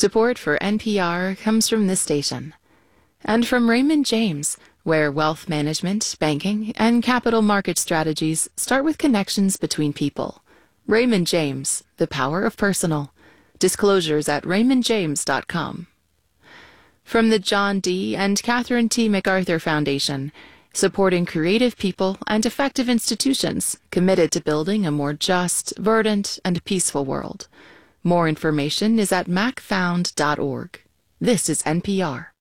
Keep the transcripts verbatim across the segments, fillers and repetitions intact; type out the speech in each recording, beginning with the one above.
Support for N P R comes from this station and from Raymond James, where wealth management, banking, and capital market strategies start with connections between people. Raymond James, the power of personal. Disclosures at raymond james dot com. From the John D. and Catherine T. MacArthur Foundation, supporting creative people and effective institutions committed to building a more just, verdant, and peaceful world. More information is at mac found dot org. This is N P R.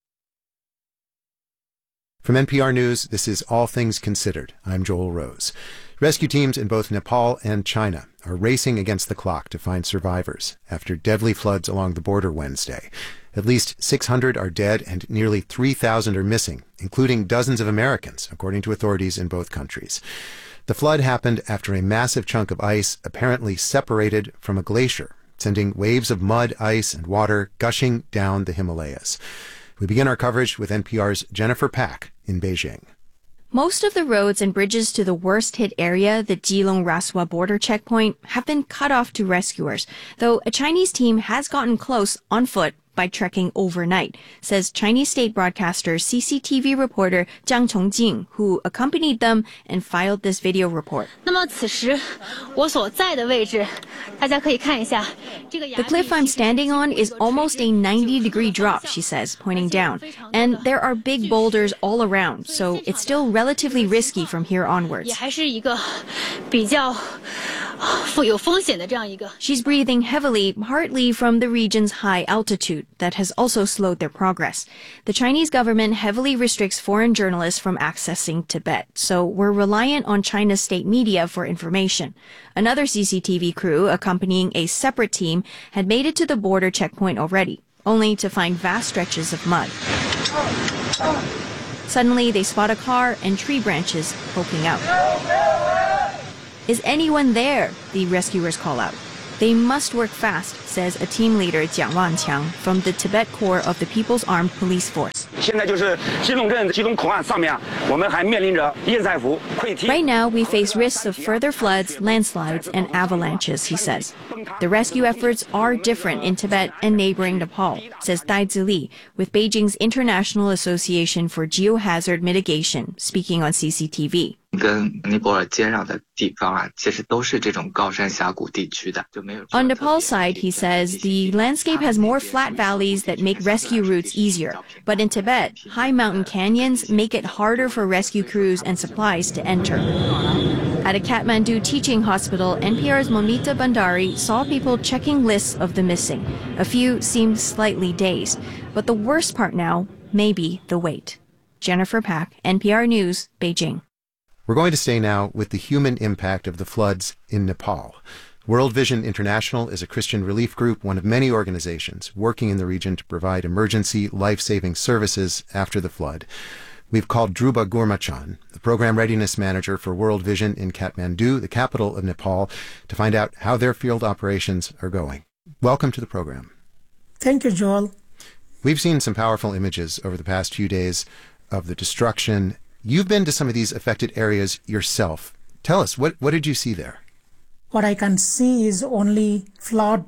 From N P R News, this is All Things Considered. I'm Joel Rose. Rescue teams in both Nepal and China are racing against the clock to find survivors after deadly floods along the border Wednesday. At least six hundred are dead and nearly three thousand are missing, including dozens of Americans, according to authorities in both countries. The flood happened after a massive chunk of ice apparently separated from a glacier, sending waves of mud, ice, and water gushing down the Himalayas. We begin our coverage with N P R's Jennifer Pack in Beijing. Most of the roads and bridges to the worst-hit area, the Jilong-Raswa border checkpoint, have been cut off to rescuers, though a Chinese team has gotten close on foot by trekking overnight, says Chinese state broadcaster C C T V reporter Zhang Chongjing, who accompanied them and filed this video report. The cliff I'm standing on is almost a ninety-degree drop, she says, pointing down. And there are big boulders all around, so it's still relatively risky from here onwards. She's breathing heavily, partly from the region's high altitude that has also slowed their progress. The Chinese government heavily restricts foreign journalists from accessing Tibet, so we're reliant on China's state media for information. Another C C T V crew accompanying a separate team had made it to the border checkpoint already, only to find vast stretches of mud. Suddenly, they spot a car and tree branches poking out. Is anyone there? The rescuers call out. They must work fast, says a team leader Jiang Wanqiang from the Tibet Corps of the People's Armed Police Force. Right now, we face risks of further floods, landslides, and avalanches, he says. The rescue efforts are different in Tibet and neighboring Nepal, says Dai Zili, with Beijing's International Association for Geohazard Mitigation, speaking on C C T V. On Nepal's side, he says, the landscape has more flat valleys that make rescue routes easier. But in Tibet, high mountain canyons make it harder for rescue crews and supplies to enter. At a Kathmandu teaching hospital, N P R's Momita Bandari saw people checking lists of the missing. A few seemed slightly dazed. But the worst part now may be the wait. Jennifer Pack, N P R News, Beijing. We're going to stay now with the human impact of the floods in Nepal. World Vision International is a Christian relief group, one of many organizations working in the region to provide emergency life-saving services after the flood. We've called Dhruba Gurmachan, the program readiness manager for World Vision in Kathmandu, the capital of Nepal, to find out how their field operations are going. Welcome to the program. Thank you, Joel. We've seen some powerful images over the past few days of the destruction. You've been to some of these affected areas yourself. Tell us, what, what did you see there? What I can see is only flood,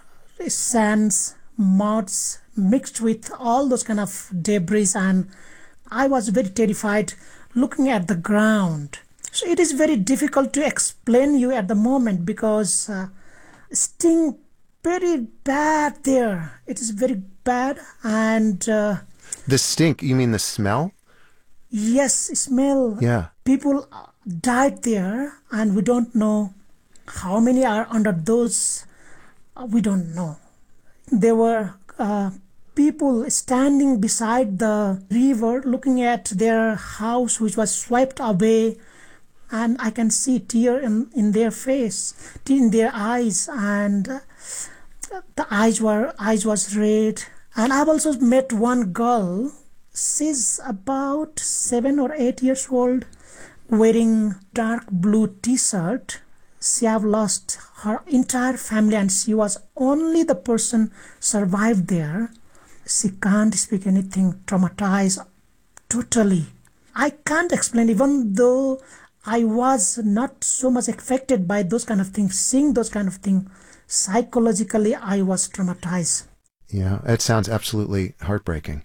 sands, muds, mixed with all those kind of debris, and I was very terrified looking at the ground. So it is very difficult to explain you at the moment because uh, sting very bad there. It is very bad, and uh, the stink, you mean the smell? Yes, smell. Yeah. People died there, and we don't know how many are under those. Uh, we don't know. There were uh, people standing beside the river looking at their house, which was swept away, and I can see tear in, in their face, tear in their eyes, and uh, the eyes were eyes was red. And I've also met one girl. She's about seven or eight years old, wearing dark blue t-shirt. She have lost her entire family, and she was only the person survived there. She can't speak anything, traumatized totally. I can't explain, even though I was not so much affected by those kind of things, seeing those kind of things. Psychologically, I was traumatized. Yeah, it sounds absolutely heartbreaking.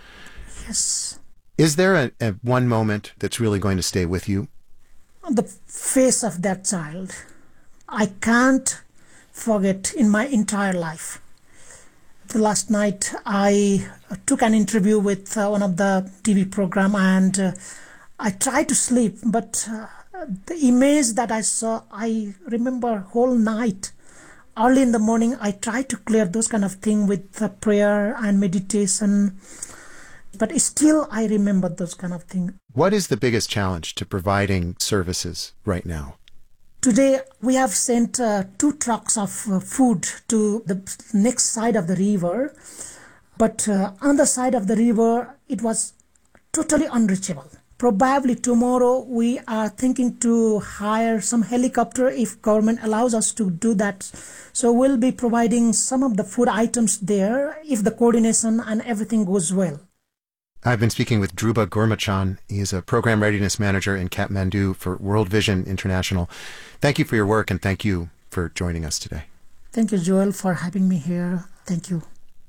Yes. Is there a, a one moment that's really going to stay with you? The face of that child, I can't forget in my entire life. The last night I took an interview with uh, one of the T V program, and uh, I tried to sleep, but uh, the image that I saw, I remember whole night. Early in the morning, I tried to clear those kind of thing with uh, prayer and meditation, but still I remember those kind of things. What is the biggest challenge to providing services right now? Today, we have sent uh, two trucks of uh, food to the next side of the river, but uh, on the side of the river, it was totally unreachable. Probably tomorrow, we are thinking to hire some helicopter if government allows us to do that. So we'll be providing some of the food items there if the coordination and everything goes well. I've been speaking with Dhruba Gurmachan. He is a program readiness manager in Kathmandu for World Vision International. Thank you for your work, and thank you for joining us today. Thank you, Joel, for having me here. Thank you.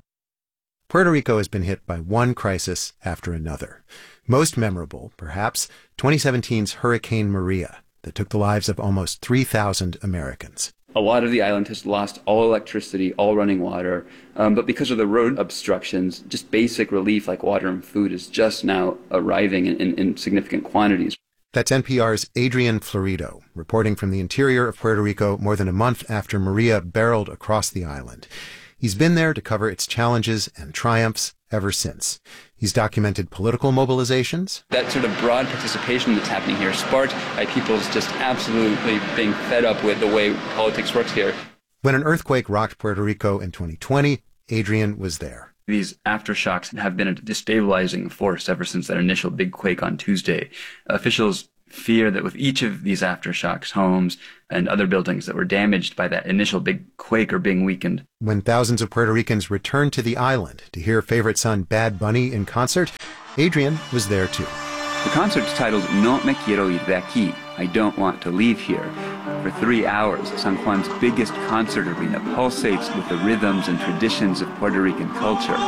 Puerto Rico has been hit by one crisis after another. Most memorable, perhaps, twenty seventeen's Hurricane Maria that took the lives of almost three thousand Americans. A lot of the island has lost all electricity, all running water, um, but because of the road obstructions, just basic relief like water and food is just now arriving in, in, in significant quantities. That's N P R's Adrian Florido, reporting from the interior of Puerto Rico more than a month after Maria barreled across the island. He's been there to cover its challenges and triumphs ever since. He's documented political mobilizations. That sort of broad participation that's happening here, sparked by people's just absolutely being fed up with the way politics works here. When an earthquake rocked Puerto Rico in twenty twenty, Adrian was there. These aftershocks have been a destabilizing force ever since that initial big quake on Tuesday. Officials fear that with each of these aftershocks, homes and other buildings that were damaged by that initial big quake are being weakened. When thousands of Puerto Ricans returned to the island to hear favorite son Bad Bunny in concert, Adrian was there too. The concert's titled No Me Quiero Ir de Aquí, I Don't Want to Leave Here. For three hours, San Juan's biggest concert arena pulsates with the rhythms and traditions of Puerto Rican culture.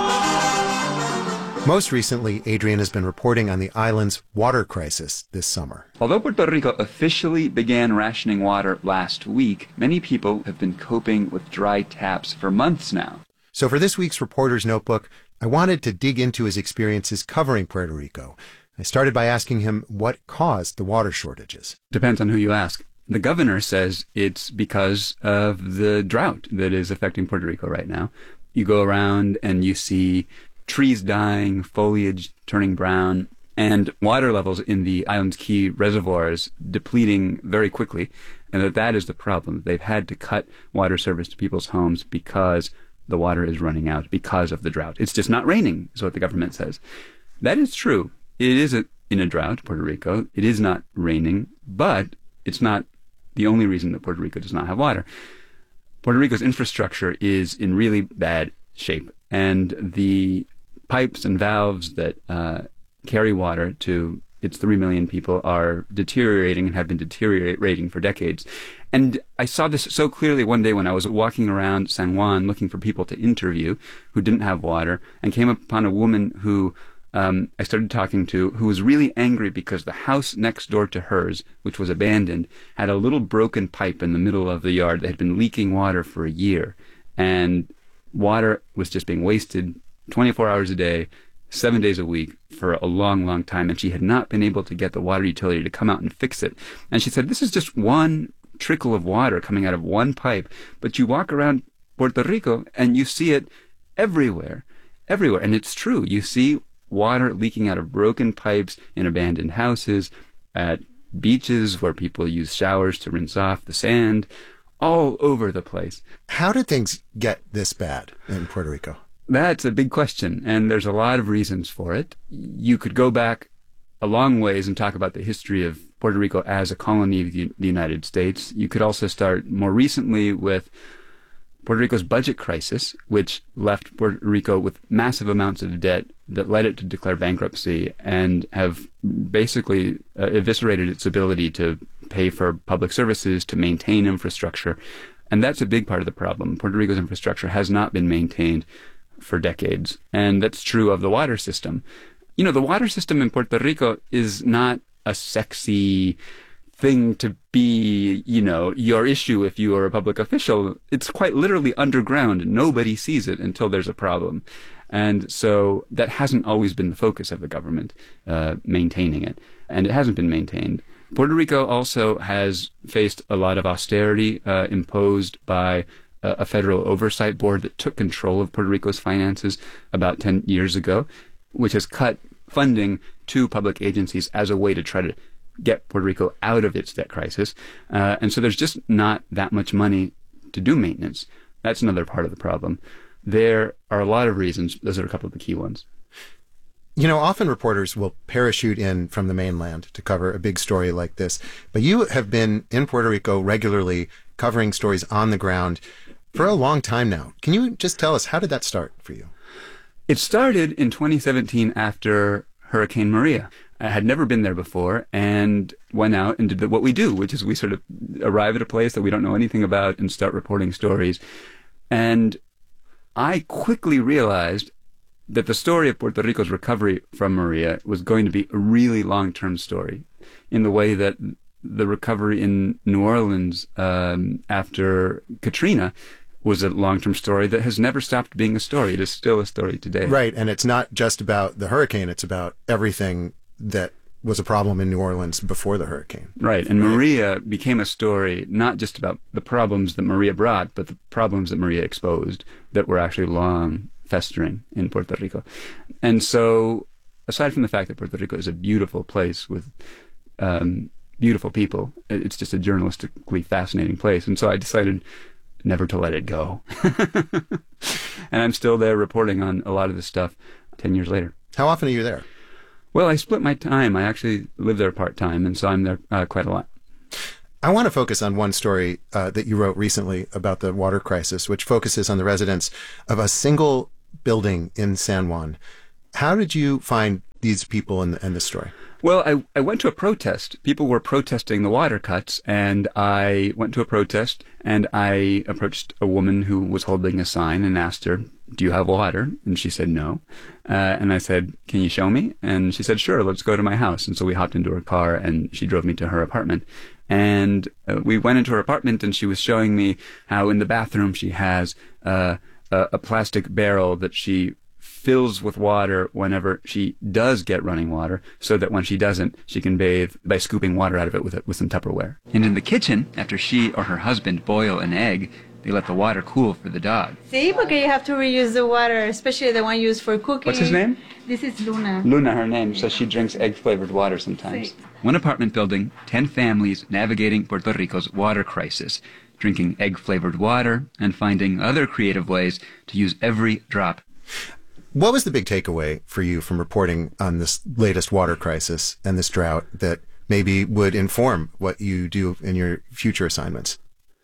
Most recently, Adrian has been reporting on the island's water crisis this summer. Although Puerto Rico officially began rationing water last week, many people have been coping with dry taps for months now. So for this week's Reporter's Notebook, I wanted to dig into his experiences covering Puerto Rico. I started by asking him what caused the water shortages. Depends on who you ask. The governor says it's because of the drought that is affecting Puerto Rico right now. You go around and you see trees dying, foliage turning brown, and water levels in the island's key reservoirs depleting very quickly, and that that is the problem. They've had to cut water service to people's homes because the water is running out because of the drought. It's just not raining, is what the government says. That is true. It is a, in a drought, Puerto Rico. It is not raining, but it's not the only reason that Puerto Rico does not have water. Puerto Rico's infrastructure is in really bad shape, and the pipes and valves that uh, carry water to its three million people are deteriorating and have been deteriorating for decades. And I saw this so clearly one day when I was walking around San Juan looking for people to interview who didn't have water, and came upon a woman who um, I started talking to who was really angry because the house next door to hers, which was abandoned, had a little broken pipe in the middle of the yard that had been leaking water for a year. And water was just being wasted twenty-four hours a day, seven days a week for a long, long time. And she had not been able to get the water utility to come out and fix it. And she said, this is just one trickle of water coming out of one pipe. But you walk around Puerto Rico and you see it everywhere, everywhere. And it's true. You see water leaking out of broken pipes in abandoned houses, at beaches where people use showers to rinse off the sand, all over the place. How did things get this bad in Puerto Rico? That's a big question, and there's a lot of reasons for it. You could go back a long ways and talk about the history of Puerto Rico as a colony of the United States. You could also start more recently with Puerto Rico's budget crisis, which left Puerto Rico with massive amounts of debt that led it to declare bankruptcy and have basically uh, eviscerated its ability to pay for public services, to maintain infrastructure. And that's a big part of the problem. Puerto Rico's infrastructure has not been maintained for decades. And that's true of the water system. You know, the water system in Puerto Rico is not a sexy thing to be, you know, your issue if you are a public official. It's quite literally underground. Nobody sees it until there's a problem. And so that hasn't always been the focus of the government, uh, maintaining it. And it hasn't been maintained. Puerto Rico also has faced a lot of austerity uh, imposed by a, a federal oversight board that took control of Puerto Rico's finances about ten years ago, which has cut funding to public agencies as a way to try to get Puerto Rico out of its debt crisis. Uh, and so there's just not that much money to do maintenance. That's another part of the problem. There are a lot of reasons. Those are a couple of the key ones. You know, often reporters will parachute in from the mainland to cover a big story like this, but you have been in Puerto Rico regularly covering stories on the ground for a long time now. Can you just tell us, how did that start for you? It started in twenty seventeen after Hurricane Maria. I had never been there before and went out and did what we do, which is we sort of arrive at a place that we don't know anything about and start reporting stories. And I quickly realized that the story of Puerto Rico's recovery from Maria was going to be a really long-term story, in the way that the recovery in New Orleans um, after Katrina was a long-term story that has never stopped being a story. It is still a story today. Right, and it's not just about the hurricane, it's about everything that was a problem in New Orleans before the hurricane. Right, and Maria became a story not just about the problems that Maria brought, but the problems that Maria exposed that were actually long festering in Puerto Rico. And so, aside from the fact that Puerto Rico is a beautiful place with um, beautiful people, it's just a journalistically fascinating place. And so I decided never to let it go. And I'm still there reporting on a lot of this stuff ten years later. How often are you there? Well, I split my time. I actually live there part-time, and so I'm there uh, quite a lot. I want to focus on one story uh, that you wrote recently about the water crisis, which focuses on the residents of a single building in San Juan. How did you find these people in, in this story? Well, I, I went to a protest. People were protesting the water cuts, and I went to a protest, and I approached a woman who was holding a sign and asked her, "Do you have water?" And she said no. Uh, and I said, "Can you show me?" And she said, "Sure, let's go to my house." And so we hopped into her car, and she drove me to her apartment. And uh, we went into her apartment, and she was showing me how in the bathroom she has uh, a, a plastic barrel that she fills with water whenever she does get running water, so that when she doesn't, she can bathe by scooping water out of it with, with some Tupperware. And in the kitchen, after she or her husband boil an egg, they let the water cool for the dog. See, because you have to reuse the water, especially the one used for cooking. What's his name? This is Luna. Luna, her name, so she drinks egg-flavored water sometimes. Sí. One apartment building, ten families navigating Puerto Rico's water crisis, drinking egg-flavored water and finding other creative ways to use every drop. What was the big takeaway for you from reporting on this latest water crisis and this drought that maybe would inform what you do in your future assignments?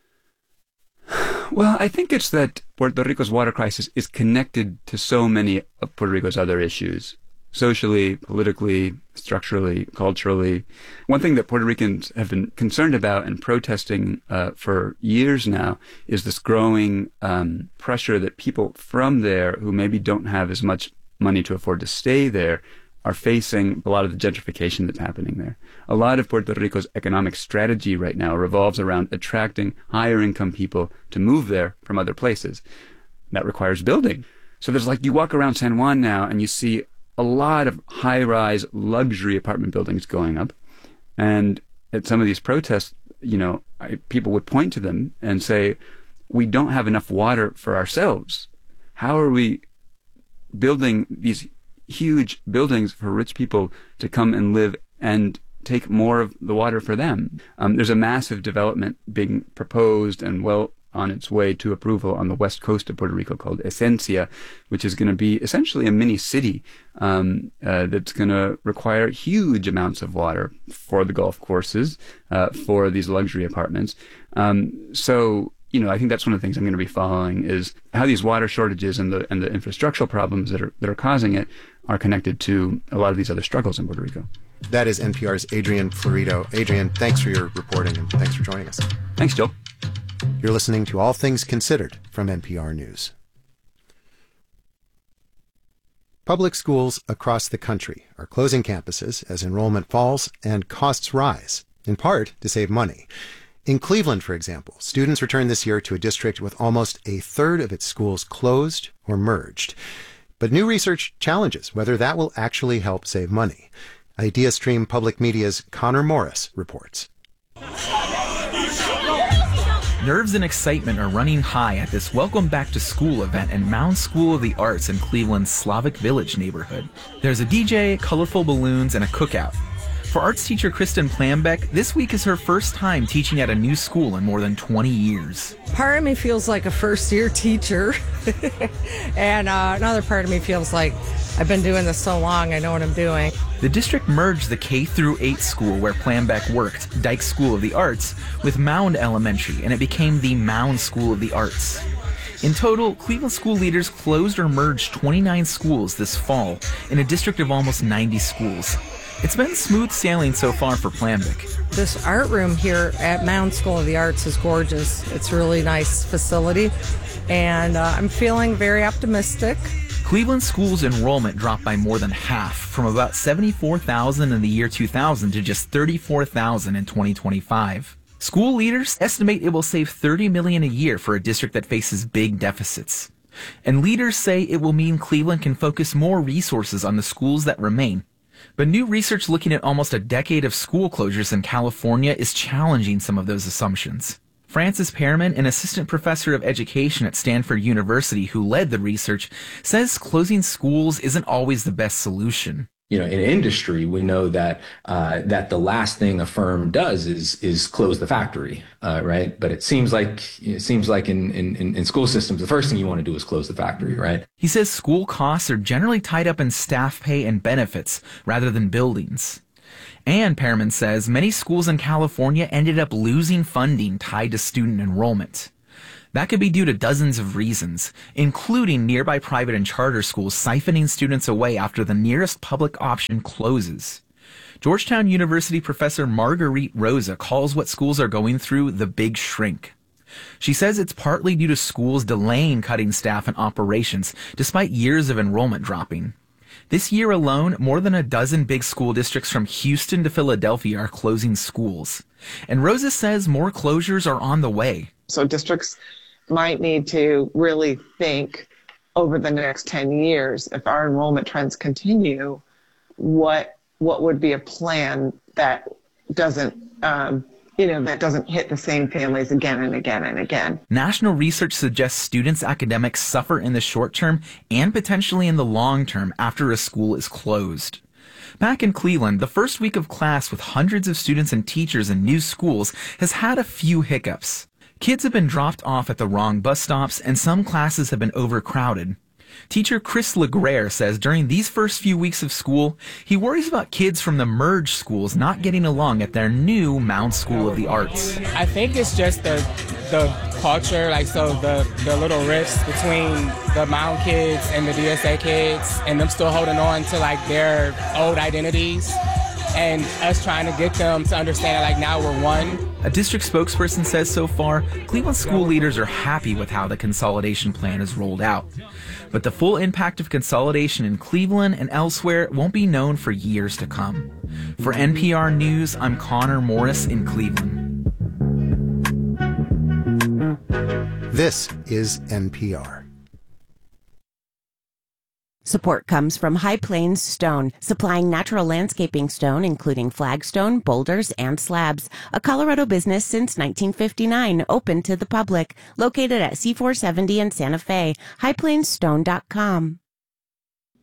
Well, I think it's that Puerto Rico's water crisis is connected to so many of Puerto Rico's other issues, socially, politically, structurally, culturally. One thing that Puerto Ricans have been concerned about and protesting uh, for years now is this growing um, pressure that people from there who maybe don't have as much money to afford to stay there are facing a lot of the gentrification that's happening there. A lot of Puerto Rico's economic strategy right now revolves around attracting higher income people to move there from other places. That requires building. So there's like, you walk around San Juan now and you see a lot of high-rise luxury apartment buildings going up. And at some of these protests, you know, I, people would point to them and say, we don't have enough water for ourselves. How are we building these huge buildings for rich people to come and live and take more of the water for them? Um, there's a massive development being proposed and well on its way to approval on the west coast of Puerto Rico called Esencia, which is going to be essentially a mini city um, uh, that's going to require huge amounts of water for the golf courses, uh, for these luxury apartments. Um, so, you know, I think that's one of the things I'm going to be following is how these water shortages and the and the infrastructural problems that are that are causing it are connected to a lot of these other struggles in Puerto Rico. That is N P R's Adrian Florido. Adrian, thanks for your reporting and thanks for joining us. Thanks, Joel. You're listening to All Things Considered from N P R News. Public schools across the country are closing campuses as enrollment falls and costs rise, in part to save money. In Cleveland, for example, students returned this year to a district with almost a third of its schools closed or merged. But new research challenges whether that will actually help save money. IdeaStream Public Media's Connor Morris reports. Nerves and excitement are running high at this Welcome Back to School event in Mound School of the Arts in Cleveland's Slavic Village neighborhood. There's a D J, colorful balloons, and a cookout. For arts teacher Kristen Plambeck, this week is her first time teaching at a new school in more than twenty years. Part of me feels like a first-year teacher, and uh, another part of me feels like I've been doing this so long, I know what I'm doing. The district merged the K through eight school where Plambeck worked, Dyke School of the Arts, with Mound Elementary, and it became the Mound School of the Arts. In total, Cleveland school leaders closed or merged twenty-nine schools this fall in a district of almost ninety schools. It's been smooth sailing so far for Plambeck. This art room here at Mound School of the Arts is gorgeous. It's a really nice facility, and uh, I'm feeling very optimistic. Cleveland schools enrollment dropped by more than half, from about seventy-four thousand in the year two thousand to just thirty-four thousand in twenty twenty-five. School leaders estimate it will save thirty million dollars a year for a district that faces big deficits. And leaders say it will mean Cleveland can focus more resources on the schools that remain. But new research looking at almost a decade of school closures in California is challenging some of those assumptions. Francis Pearman, an assistant professor of education at Stanford University who led the research, says closing schools isn't always the best solution. You know, in industry, we know that uh, that the last thing a firm does is is close the factory, uh, right? But it seems like it seems like in, in in school systems, the first thing you want to do is close the factory, right? He says school costs are generally tied up in staff pay and benefits rather than buildings. And Pearman says many schools in California ended up losing funding tied to student enrollment. That could be due to dozens of reasons, including nearby private and charter schools siphoning students away after the nearest public option closes. Georgetown University professor Marguerite Rosa calls what schools are going through the big shrink. She says it's partly due to schools delaying cutting staff and operations, despite years of enrollment dropping. This year alone, more than a dozen big school districts from Houston to Philadelphia are closing schools. And Rosa says more closures are on the way. So districts might need to really think over the next ten years, if our enrollment trends continue, what what would be a plan that doesn't um, you know that doesn't hit the same families again and again and again. National research suggests students' academics suffer in the short term and potentially in the long term after a school is closed. Back in Cleveland, the first week of class with hundreds of students and teachers in new schools has had a few hiccups. Kids have been dropped off at the wrong bus stops, and some classes have been overcrowded. Teacher Chris LeGrare says during these first few weeks of school, he worries about kids from the merged schools not getting along at their new Mound School of the Arts. I think it's just the the culture, like so the, the little rifts between the Mound kids and the D S A kids, and them still holding on to like their old identities, and us trying to get them to understand that like now we're one. A district spokesperson says so far, Cleveland school leaders are happy with how the consolidation plan is rolled out. But the full impact of consolidation in Cleveland and elsewhere won't be known for years to come. For N P R News, I'm Connor Morris in Cleveland. This is N P R. Support comes from High Plains Stone, supplying natural landscaping stone, including flagstone, boulders, and slabs. A Colorado business since nineteen fifty-nine, open to the public. Located at C four seventy in Santa Fe. high plains stone dot com.